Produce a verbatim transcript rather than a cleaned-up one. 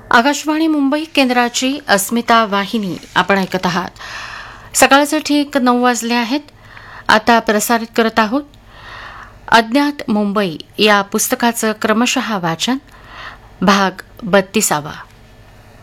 आकाशवाणी मुंबई केंद्राची अस्मिता वाहिनी आपण ऐकत आहात. सकाळचे ठीक नऊ वाजले आहेत. आता प्रसारित करत आहोत अज्ञात मुंबई या पुस्तकाचं क्रमशः वाचन, भाग बत्तीसावा.